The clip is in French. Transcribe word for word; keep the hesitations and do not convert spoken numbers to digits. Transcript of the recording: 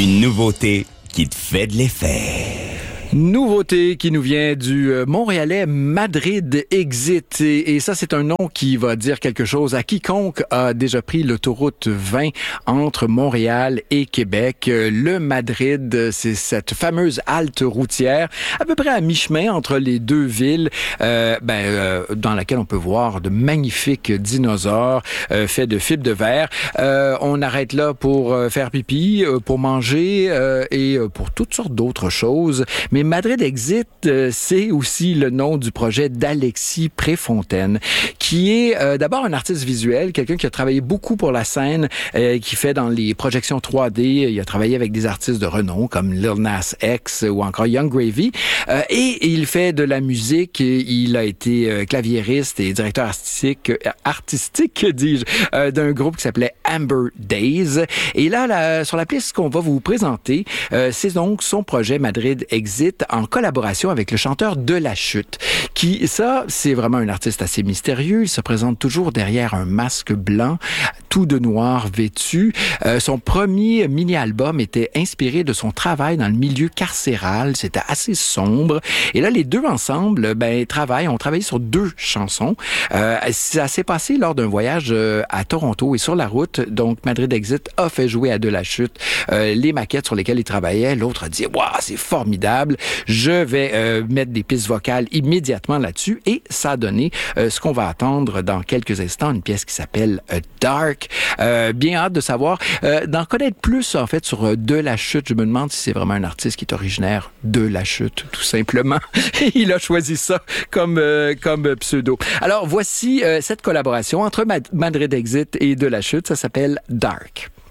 Une nouveauté qui te fait de l'effet. Nouveauté qui nous vient du euh, Montréalais Madrid Exit. Et, et ça, c'est un nom qui va dire quelque chose à quiconque a déjà pris l'autoroute vingt entre Montréal et Québec. Euh, le Madrid, c'est cette fameuse halte routière, à peu près à mi-chemin entre les deux villes, euh, ben, euh, dans laquelle on peut voir de magnifiques dinosaures euh, faits de fibres de verre. Euh, on arrête là pour euh, faire pipi, euh, pour manger euh, et euh, pour toutes sortes d'autres choses. Mais Madrid Exit, euh, c'est aussi le nom du projet d'Alexis Préfontaine, qui est euh, d'abord un artiste visuel, quelqu'un qui a travaillé beaucoup pour la scène, euh, qui fait dans les projections trois D. Il a travaillé avec des artistes de renom comme Lil Nas X ou encore Young Gravy. Euh, et il fait de la musique. Il a été euh, claviériste et directeur artistique, euh, artistique dis-je, euh, d'un groupe qui s'appelait Amber Days. Et là, là sur la piste qu'on va vous présenter, euh, c'est donc son projet Madrid Exit, en collaboration avec le chanteur De La Chute, qui, ça, c'est vraiment un artiste assez mystérieux. Il se présente toujours derrière un masque blanc, tout de noir vêtu. Euh, son premier mini-album était inspiré de son travail dans le milieu carcéral. C'était assez sombre. Et là, les deux ensemble, ben, travaillent, ont travaillé sur deux chansons. Euh, ça s'est passé lors d'un voyage euh, à Toronto et sur la route. Donc, Madrid Exit a fait jouer à De La Chute euh, les maquettes sur lesquelles il travaillait. L'autre a dit, waouh, c'est formidable. Je vais euh, mettre des pistes vocales immédiatement là-dessus et ça a donné euh, ce qu'on va attendre dans quelques instants, une pièce qui s'appelle euh, Dark. Euh, bien hâte de savoir, euh, d'en connaître plus en fait sur euh, De La Chute. Je me demande si c'est vraiment un artiste qui est originaire de La Chute, tout simplement. Il a choisi ça comme euh, comme pseudo. Alors voici euh, cette collaboration entre Mad- Madrid Exit et De La Chute. Ça s'appelle Dark.